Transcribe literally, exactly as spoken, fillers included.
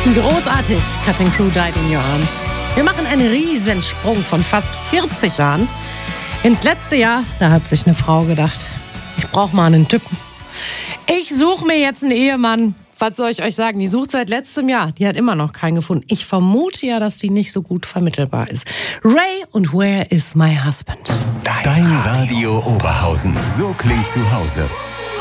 Großartig, Cutting Crew Died in Your Arms. Wir machen einen Riesensprung von fast vierzig Jahren ins letzte Jahr. Da hat sich eine Frau gedacht, ich brauche mal einen Typen. Ich suche mir jetzt einen Ehemann. Was soll ich euch sagen? Die sucht seit letztem Jahr. Die hat immer noch keinen gefunden. Ich vermute ja, dass die nicht so gut vermittelbar ist. Ray und Where is my husband? Dein Radio Oberhausen. So klingt zu Hause.